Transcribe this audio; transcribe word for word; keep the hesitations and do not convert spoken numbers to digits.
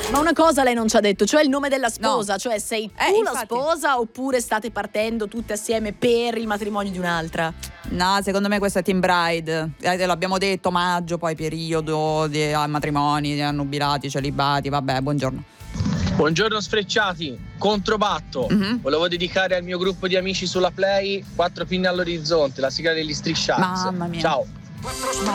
Ma una cosa lei non ci ha detto, cioè il nome della sposa, No. cioè sei tu Eh, la infatti. sposa oppure state partendo tutte assieme per il matrimonio di un'altra? No, secondo me questa è Team Bride. Eh, l'abbiamo detto, maggio, poi periodo di ah, matrimoni, di annubilati, celibati, vabbè, buongiorno. Buongiorno sfrecciati, controbatto. Mhm. Volevo dedicare al mio gruppo di amici sulla Play Quattro pinne all'orizzonte, la sigla degli Street Sharks. Mamma mia. Ciao.